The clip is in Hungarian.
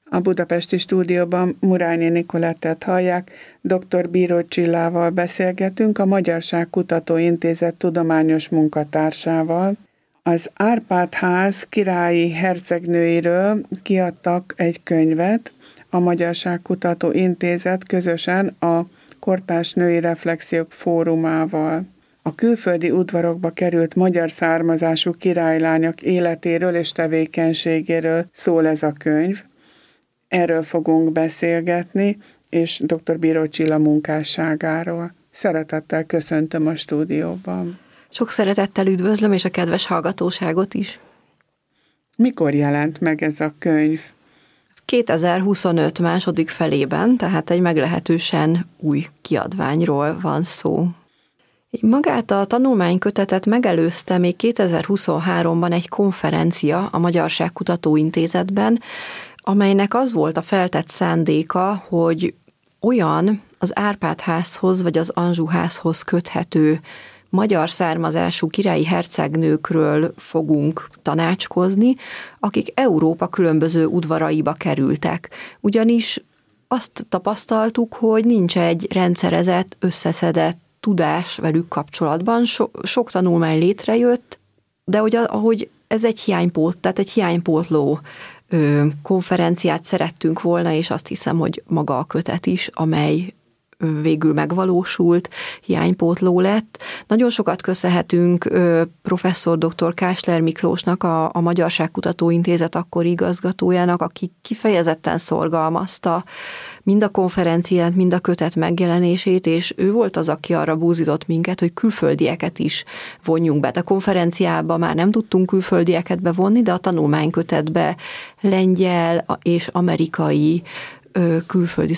A budapesti stúdióban Murányi Nicolettet hallják, dr. Bíró Csillával beszélgetünk, a Magyarság Kutató Intézet tudományos munkatársával. Az Árpád-ház királyi hercegnőiről kiadtak egy könyvet, a Magyarság Kutató Intézet közösen a Kortárs Női Reflexiók Fórumával. A külföldi udvarokba került magyar származású királylányok életéről és tevékenységéről szól ez a könyv. Erről fogunk beszélgetni, és dr. Bíró Csilla munkásságáról. Szeretettel köszöntöm a stúdióban. Sok szeretettel üdvözlöm, és a kedves hallgatóságot is. Mikor jelent meg ez a könyv? 2025 második felében, tehát egy meglehetősen új kiadványról van szó. Magát a tanulmánykötetet megelőzte még 2023-ban egy konferencia a Magyarság Kutató Intézetben, amelynek az volt a feltett szándéka, hogy olyan az Árpád-házhoz vagy az Anjou-házhoz köthető magyar származású királyi hercegnőkről fogunk tanácskozni, akik Európa különböző udvaraiba kerültek. Ugyanis azt tapasztaltuk, hogy nincs egy rendszerezett, összeszedett tudás velük kapcsolatban. Sok tanulmány létrejött, de ahogy ez egy hiánypótló konferenciát szerettünk volna, és azt hiszem, hogy maga a kötet is, amely végül megvalósult, hiánypótló lett. Nagyon sokat köszönhetünk professzor dr. Kásler Miklósnak, a Magyarság Kutató Intézet akkori igazgatójának, aki kifejezetten szorgalmazta mind a konferenciát, mind a kötet megjelenését, és ő volt az, aki arra búzított minket, hogy külföldieket is vonjunk be. A konferenciába már nem tudtunk külföldieket bevonni, de a tanulmánykötetbe lengyel és amerikai külföldi